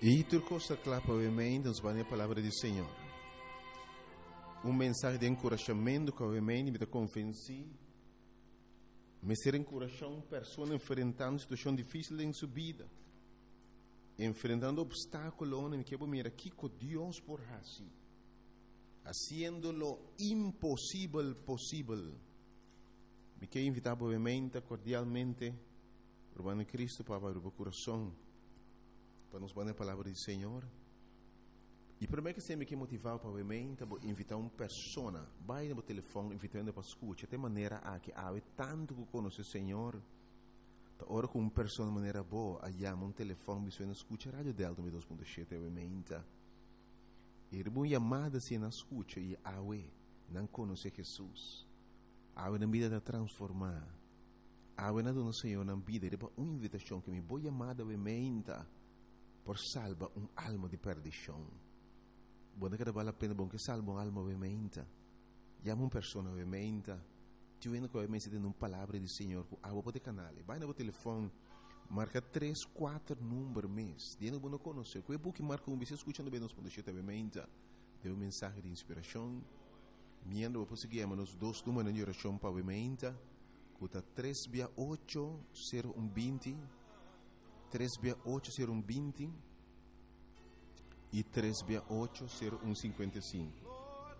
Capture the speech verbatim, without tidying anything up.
E tu costa clapa ovviamente nos vai a palavra do Senhor. Um mensagem de encorajamento que ovviamente me dá convenci, me ser encorajando pessoas enfrentando situação difícil em sua vida, enfrentando obstáculos, me quero mirar aqui com Deus por assim, haciendo lo impossível possível. Me quero invitar obviamente cordialmente por Cristo para abrir o coração, para nos dar a palavra do Senhor. E primeiro que você me quer motivar para obviamente invitar uma pessoa, vai no telefone invitando para escutar, de maneira a que há tanto que conhece o Senhor, tá ora com uma pessoa de maneira boa, aí há um telefone que você escuta a rádio Delta dois ponto sete obviamente. E uma chamada se na escuta e há não conhece Jesus, há na vida de transformar, há na do Senhor na vida, e uma invitação que me vou chamar obviamente por salvar uma alma de perdição. Buona che vale la pena bom che salva un'alma ovviamente. Chiama una persona ovviamente. Ti vedo che ovviamente ti una palavra di Signore. Ah, vuoi poter canale. Vai nel telefono. Marca tre quattro numeri mes. Di non conosce. Quei buchi marca un bisogno ascoltando bene nos ponto ovviamente. Deu un messaggio di ispirazione. Miando vuoi poter chiamare nos dos numeri di orazione ovviamente. Cuta tre otto zero uno venti. tre otto zero uno venti. E três oito zero um cinquenta e cinco.